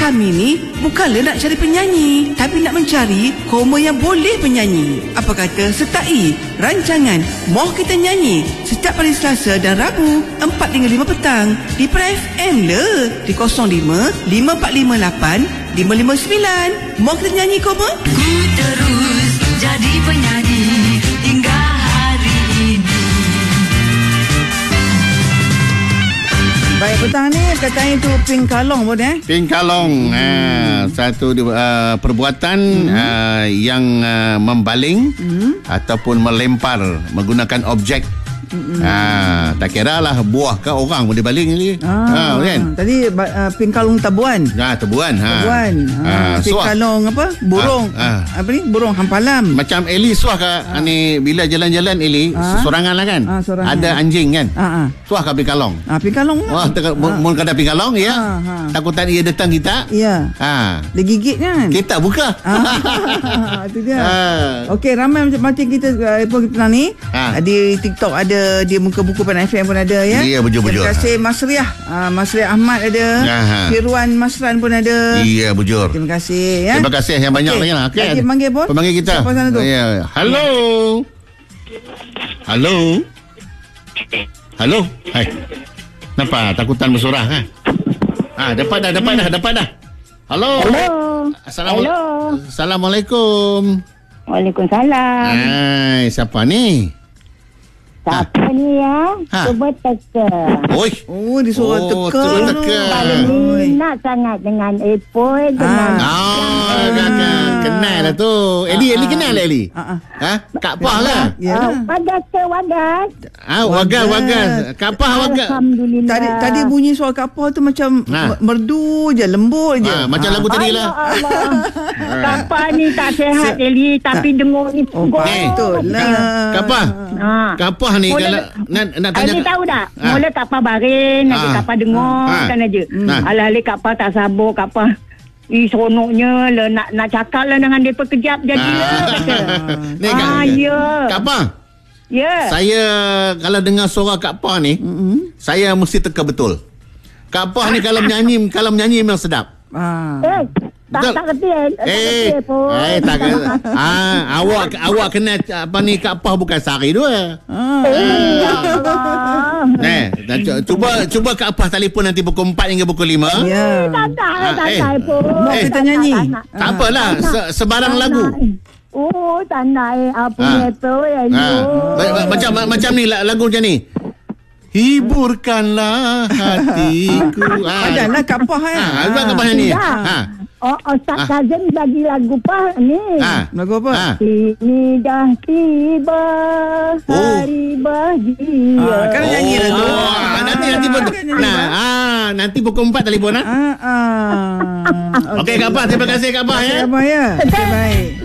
kami ni bukanlah nak cari penyanyi, tapi nak mencari koma yang boleh penyanyi. Apa kata sertai rancangan Moh Kita Nyanyi setiap hari Selasa dan Rabu 4 hingga 5 petang di Pra FM le di 05 5458 559. Moh Kita Nyanyi koma. Ku terus jadi penyanyi hingga hari ini. Baik, petang ni katanya tu ping kalong pun Ping kalong satu perbuatan yang membaling ataupun melempar menggunakan objek. Tak kira lah buah ke orang boleh baling ni. Kan? Tadi ping kalong tabuan. Tabuan. Tabuan. Ping kalong apa? Burung. Apa ni? Burung hampalam. Macam Eli suah ke ni bila jalan-jalan Eli sorangan lah kan. Sorangan. Ada anjing kan. Suah ke ping kalong. Ping kalong. Wah, mun kada ping kalong ya. Takutan ia datang kita. Ya. Dia gigit kan. Kita buka. Itu dia. Okey, ramai macam kita petang ni. Di TikTok ada, di muka buku Pan FM pun ada ya. Ya, bujur. Terima kasih Mas Riah. Mas Riah Ahmad ada. Firwan Masran pun ada. Ya, bujur. Terima kasih ya. Terima kasih yang banyak lagi lah. Okey. Lagi panggil pun. Pemanggil kita. Siapa sana tu? Ya. Halo. Halo. Hai. Kenapa? Takutan bersorah kan? Dapat dah. Halo. Assalamualaikum. Waalaikumsalam. Hai, siapa ni? Siapa ni ya? Cuba teka. Oi. Oh, disuruh teka. Paling minat sangat dengan Epoi, dengan kenal lah tu. Eli kenal lah Eli? Kak Pah lah. Wagas ke wagas? Wagas. Kak Pah wagas. Alhamdulillah. Tadi bunyi suara Kak Pah tu macam merdu je, lembut je. Macam lagu tadi lah. Kak Pah ni tak sihat Eli, tapi dengar ni betul lah. Kak Pah. Kak Pah ni kalau nak tanya. Eli tahu tak? Mula Kak Pah baring, nanti Kak Pah dengar kan aja. Alih-alih Kak Pah tak sabar, Kak Pah seronoknya lah nak cakap lah dengan dia kejap jadilah kata. Ya. Kak Pah. Ya. Saya kalau dengar suara Kak Pah ni, saya mesti teka betul. Kak Pah ni kalau menyanyi memang sedap. Tak kerti tak awak kena apa ni Kak Pah bukan sehari dua. Cuba Kak Pah telefon nanti pukul 4 hingga pukul 5. Ya. Tak pun. Mau kita nyanyi. Tak apalah, sebarang lagu. Tak nak apa tu ya. Macam ni lagu macam ni. Hiburkanlah hatiku. Padahal Kak Pah Kak Pah ni. Ustaz Kazim bagi lagu Pah ni. Lagu apa? Ini dah tiba hari bahagia. Kan nyanyi lah tu. Nanti pukul 4 telefon. Okey Kak Pah, terima kasih Kak Pah ya. Terima kasih Kak Pah ya. Baik.